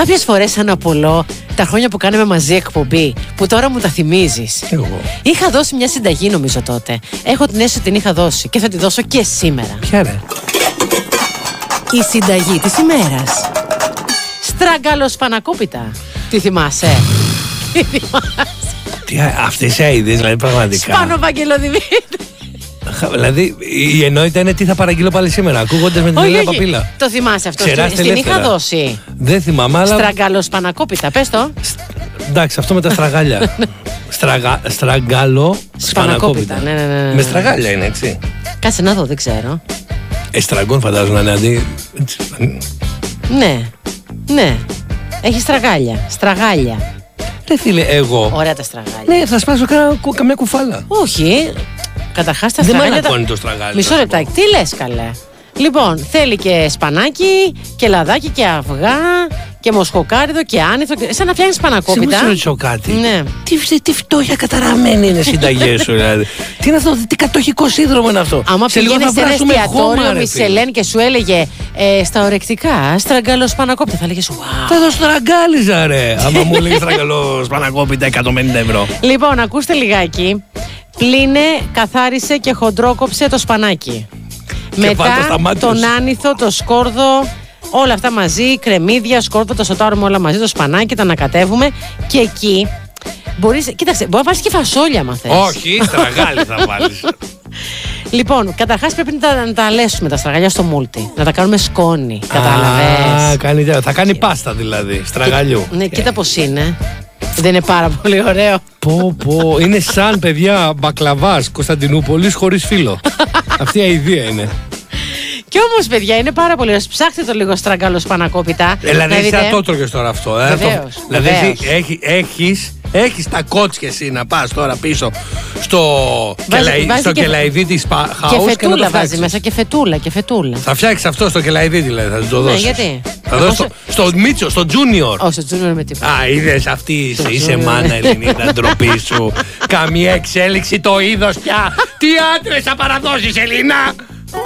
Κάποιες φορές σαν απολώ τα χρόνια που κάναμε μαζί εκπομπή, που τώρα μου τα θυμίζεις. Εγώ. Είχα δώσει μια συνταγή νομίζω τότε. Έχω την αίσθηση ότι την είχα δώσει και θα τη δώσω και σήμερα. Ποια ρε? Η συνταγή της ημέρας. Στραγγαλοσπανακόπιτα. Τι θυμάσαι? Τι θυμάσαι? Αυτές οι αίδες, δηλαδή πραγματικά. Σπάνο Βαγγελοδημήτρη. Δηλαδή η ενότητα είναι τι θα παραγγείλω πάλι σήμερα, ακούγοντας με την Ελένα Παπίλα. Το θυμάσαι αυτό? Ξεράστε Την είχα ελεύθερα. δώσει. Δεν θυμάμαι, αλλά. Στραγγαλοσπανακόπιτα, πες το. Εντάξει, αυτό με τα στραγάλια. Στραγγάλο σπανακόπιτα. Ναι. Με στραγάλια είναι, έτσι. Κάτσε να δω, δεν ξέρω. Εστραγκόν φαντάζομαι να είναι αντί. Ναι. Έχει στραγάλια. Δεν φίλε, εγώ. Ωραία τα στραγάλια. Ναι, θα σπάσω καμιά κουφάλα. Όχι. Καταρχάς τα Δεν με στραγάλια. ανακώνει το στραγάλι. Μισό λεπτάκι. Τι λες καλέ? Λοιπόν, θέλει και σπανάκι και λαδάκι και αυγά και μοσχοκάριδο και άνηθο. Σαν να φτιάχνεις σπανακόπιτα. Σε ρωτήσω κάτι. Ναι. Τι φτώχεια καταραμένη είναι οι συνταγές σου, δηλαδή. Τι είναι αυτό, τι κατοχικό σύνδρομο είναι αυτό. Άμα σε λίγο πήγαινε θα σε ένα βράσουμε εστιατόριο χώμα, ρε Μισελέν και σου έλεγε στα ορεκτικά στραγγαλοσπανακόπιτα, θα έλεγες wow. Θα το στραγγάλιζα, ρε. Άμα μου έλεγε στραγγαλοσπανακόπιτα 150 ευρώ. Λοιπόν, ακούστε λιγάκι. Πλύνε, καθάρισε και χοντρόκοψε το σπανάκι. Μετά τον άνηθο, το σκόρδο, όλα αυτά μαζί, κρεμμύδια, σκόρδο, το σοτάρουμε όλα μαζί, το σπανάκι, τα ανακατεύουμε και εκεί κοίταξε, μπορεί να βάλεις και φασόλια άμα θες. Όχι, στραγάλι θα βάλεις. Λοιπόν, καταρχάς πρέπει να τα αλέσουμε τα στραγάλια στο μούλτι. Να τα κάνουμε σκόνη. Κατάλαβες. Θα κάνει πάστα δηλαδή, στραγαλιού. Ναι, κοίτα πως είναι. Δεν είναι πάρα πολύ ωραίο? Πω, είναι σαν παιδιά μπακλαβάς Κωνσταντινούπολης χωρίς φύλλο. Αυτή η ιδέα είναι. Κι όμως, παιδιά, είναι πάρα πολύ ωραίο. Ψάχτε το λίγο στραγγαλοσπανακόπιτα. Δηλαδή, είσαι ατότροπος τώρα αυτό. Βεβαίως. Δηλαδή, έχεις τα κότσια εσύ να πας τώρα πίσω στο κελαϊδί της House και και να το βάζει φτιάξεις. μέσα και φετούλα. Θα φτιάξεις αυτό στο κελαϊδί δηλαδή, θα το δώσεις. Γιατί? Θα δώσεις στο Μίτσο, στο Junior. Όχι, στο Junior με τίποτα. Α, είδες αυτή είσαι μάνα Ελληνίδα, ντροπή σου. Καμία εξέλιξη το είδος πια. Τι άντρες θα παραδώσεις, Ελίνα?